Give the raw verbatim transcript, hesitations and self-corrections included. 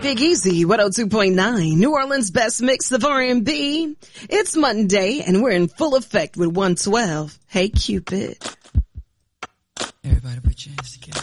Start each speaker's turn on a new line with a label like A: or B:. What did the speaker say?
A: Big Easy, one oh two point nine, New Orleans' best mix of R and B. It's Monday, and we're in full effect with one twelve. Hey, Cupid.
B: Everybody put your hands together.